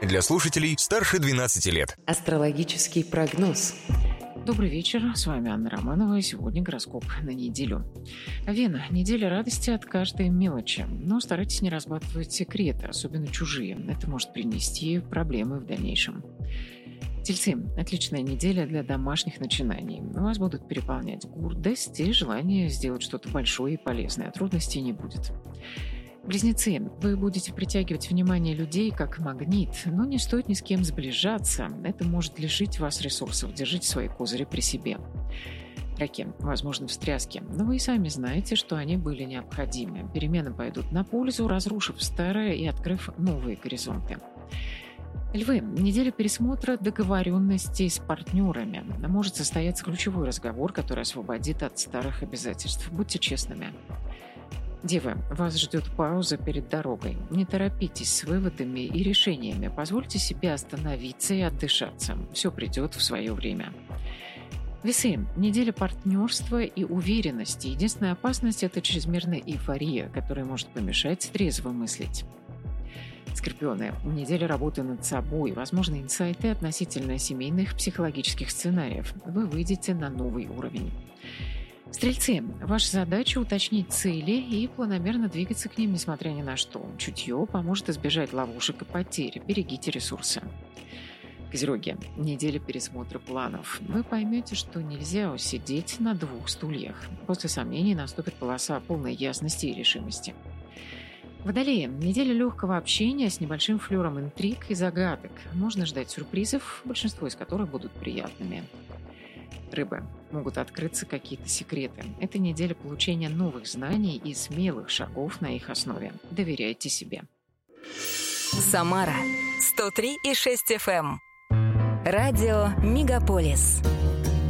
Для слушателей старше 12 лет. Астрологический прогноз. Добрый вечер, с вами Анна Романова, и сегодня гороскоп на неделю. Вена. Неделя радости от каждой мелочи, но старайтесь не разбалтывать секреты, особенно чужие. Это может принести проблемы в дальнейшем. Тельцы. Отличная неделя для домашних начинаний. Вас будут переполнять гордость и желание сделать что-то большое и полезное, а трудностей не будет. Близнецы. Вы будете притягивать внимание людей как магнит, но не стоит ни с кем сближаться. Это может лишить вас ресурсов. Держите свои козыри при себе. Раки. Возможно, встряски, но вы и сами знаете, что они были необходимы. Перемены пойдут на пользу, разрушив старое и открыв новые горизонты. Львы. Неделя пересмотра договоренностей с партнерами. Может состояться ключевой разговор, который освободит от старых обязательств. Будьте честными. Девы, вас ждет пауза перед дорогой. Не торопитесь с выводами и решениями. Позвольте себе остановиться и отдышаться. Все придет в свое время. Весы. Неделя партнерства и уверенности. Единственная опасность – это чрезмерная эйфория, которая может помешать трезво мыслить. Скорпионы. Неделя работы над собой. Возможны инсайты относительно семейных психологических сценариев. Вы выйдете на новый уровень. Стрельцы. Ваша задача – уточнить цели и планомерно двигаться к ним, несмотря ни на что. Чутье поможет избежать ловушек и потерь. Берегите ресурсы. Козероги. Неделя пересмотра планов. Вы поймете, что нельзя сидеть на двух стульях. После сомнений наступит полоса полной ясности и решимости. Водолеи. Неделя легкого общения с небольшим флером интриг и загадок. Можно ждать сюрпризов, большинство из которых будут приятными. Рыбы. Могут открыться какие-то секреты. Это неделя получения новых знаний и смелых шагов на их основе. Доверяйте себе. Самара 103,6 FM. Радио Мегаполис.